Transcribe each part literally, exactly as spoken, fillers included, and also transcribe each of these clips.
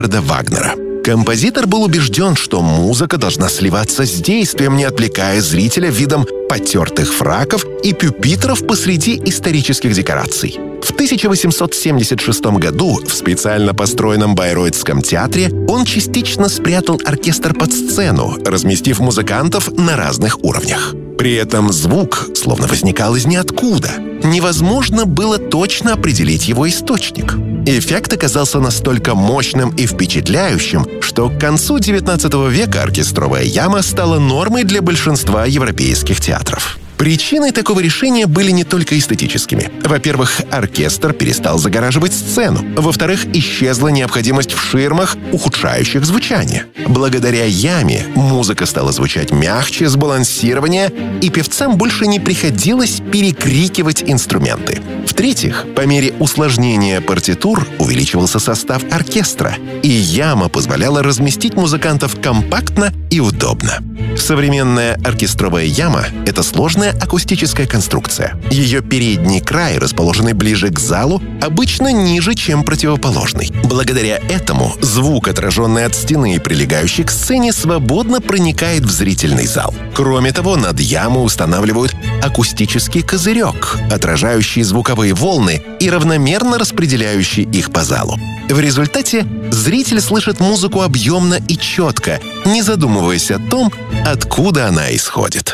Рихарда Вагнера. Композитор был убежден, что музыка должна сливаться с действием, не отвлекая зрителя видом потертых фраков и пюпитров посреди исторических декораций. В тысяча восемьсот семьдесят шестом году в специально построенном Байройтском театре он частично спрятал оркестр под сцену, разместив музыкантов на разных уровнях. При этом звук словно возникал из ниоткуда. Невозможно было точно определить его источник. Эффект оказался настолько мощным и впечатляющим, что к концу девятнадцатого века оркестровая яма стала нормой для большинства европейских театров. Причиной такого решения были не только эстетическими. Во-первых, оркестр перестал загораживать сцену. Во-вторых, исчезла необходимость в ширмах, ухудшающих звучание. Благодаря яме музыка стала звучать мягче, сбалансированнее, и певцам больше не приходилось перекрикивать инструменты. В-третьих, по мере усложнения партитур увеличивался состав оркестра, и яма позволяла разместить музыкантов компактно и удобно. Современная оркестровая яма — это сложная акустическая конструкция. Ее передний край, расположенный ближе к залу, обычно ниже, чем противоположный. Благодаря этому звук, отраженный от стены и прилегающий к сцене, свободно проникает в зрительный зал. Кроме того, над ямой устанавливают акустический козырек, отражающий звуковые волны и равномерно распределяющий их по залу. В результате зритель слышит музыку объемно и четко, не задумываясь о том, откуда она исходит.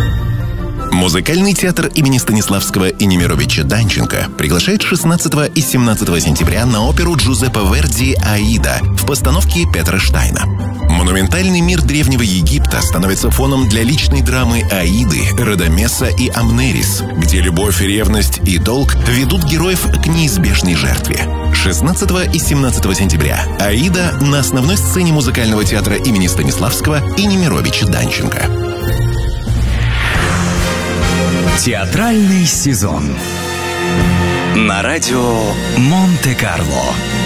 Музыкальный театр имени Станиславского и Немировича Данченко приглашает шестнадцатого и семнадцатого сентября на оперу Джузеппе Верди «Аида» в постановке Петра Штайна. Монументальный мир Древнего Египта становится фоном для личной драмы Аиды, Радамеса и Амнерис, где любовь, ревность и долг ведут героев к неизбежной жертве. шестнадцатого и семнадцатого сентября «Аида» на основной сцене музыкального театра имени Станиславского и Немировича Данченко. Театральный сезон на радио Монте-Карло.